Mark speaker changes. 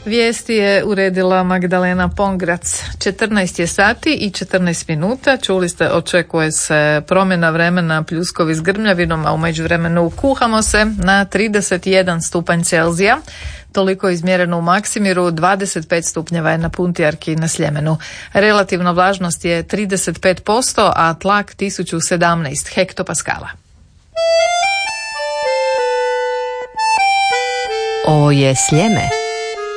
Speaker 1: Vijesti je uredila Magdalena Pongrac. 14 je sati i 14 minuta. Čuli ste, očekuje se promjena vremena, pljuskovi s grmljavinom, a u međuvremenu kuhamo se na 31 stupanj Celzija. Toliko je izmjereno u Maksimiru, 25 stupnjeva je na Puntijarki i na Sljemenu. Relativna vlažnost je 35%, a tlak 1017 hektopaskala.
Speaker 2: Ovo je Sljeme.